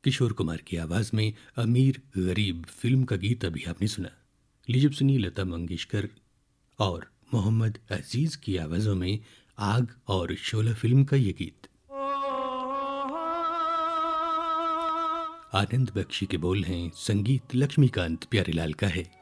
किशोर कुमार की आवाज में अमीर गरीब फिल्म का गीत अभी आपने सुना। लीजिए अब सुनिए लता मंगेशकर और मोहम्मद अजीज की आवाजों में आग और शोला फिल्म का ये गीत। आनंद बख्शी के बोल हैं, संगीत लक्ष्मीकांत प्यारेलाल का है।